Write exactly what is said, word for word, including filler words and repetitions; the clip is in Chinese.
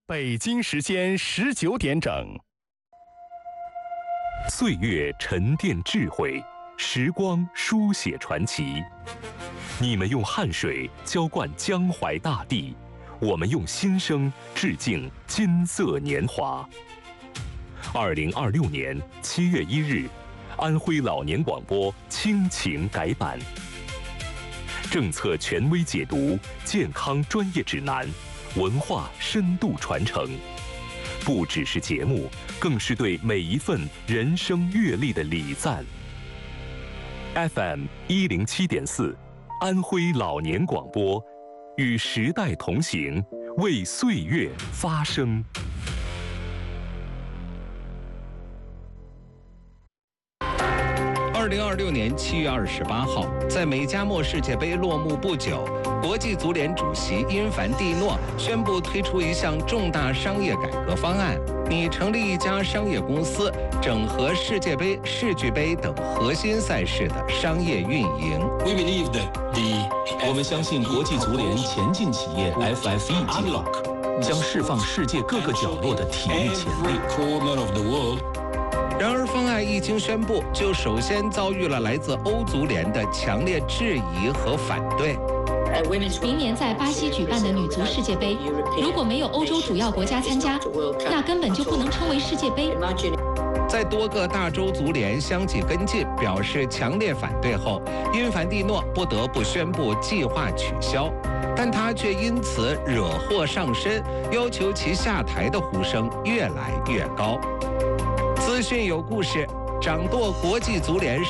北京时间十九点整。 岁月沉淀智慧，时光书写传奇。你们用汗水浇灌江淮大地，我们用心声致敬金色年华。二零二六年七月一日，安徽老年广播亲情改版，政策权威解读，健康专业指南，文化深度传承。不只是节目，更是对每一份人生阅历的礼赞。F M 一零七点四，安徽老年广播，与时代同行，为岁月发声。 二零二六年七月二十八号，在美加墨世界杯落幕不久，国际足联主席因凡蒂诺宣布推出一项重大商业改革方案，拟成立一家商业公司，整合世界杯、世俱杯等核心赛事的商业运营。 我们相信国际足联前进企业 F F E 计划将释放世界各个角落的体育潜力。 然而，方案一经宣布，就首先遭遇了来自欧足联的强烈质疑和反对。 明年在巴西举办的女足世界杯，如果没有欧洲主要国家参加，那根本就不能称为世界杯。 在多个大洲足联相继跟进，表示强烈反对后，因凡蒂诺不得不宣布计划取消，但他却因此惹祸上身，要求其下台的呼声越来越高。资讯有故事，掌舵国际足联